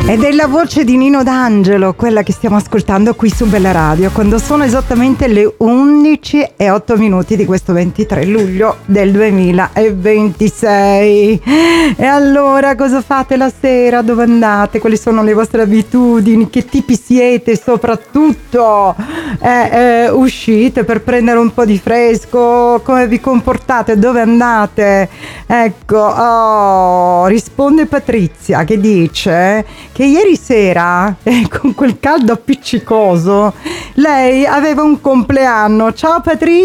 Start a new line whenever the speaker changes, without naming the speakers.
Ed è la voce di Nino D'Angelo, quella che stiamo ascoltando qui su Bella Radio, quando sono esattamente le 11:08 di questo 23 luglio del 2026. E allora, cosa fate la sera? Dove andate? Quali sono le vostre abitudini? Che tipi siete soprattutto? Uscite per prendere un po' di fresco? Come vi comportate? Dove andate? Ecco, risponde Patrizia che dice che ieri sera, con quel caldo appiccicoso, lei aveva un compleanno. Ciao Patrizia!